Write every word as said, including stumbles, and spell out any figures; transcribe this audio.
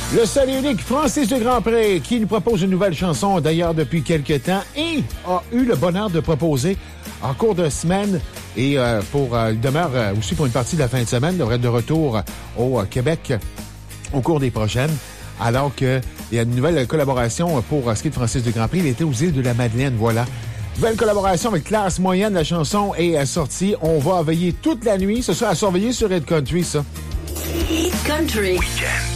Le seul et unique Francis de Grandpré qui nous propose une nouvelle chanson d'ailleurs depuis quelques temps et a eu le bonheur de proposer en cours de semaine et euh, pour euh, il demeure euh, aussi pour une partie de la fin de semaine, devrait être de retour au euh, Québec au cours des prochaines. Alors qu'il y a une nouvelle collaboration pour euh, ce qui est de Francis de Grandpré. Il était aux îles de la Madeleine, voilà. Nouvelle collaboration avec Classe Moyenne. La chanson est sortie. On va veiller toute la nuit. Ce sera à surveiller sur Hit Country, ça. Hit Country. Weekend.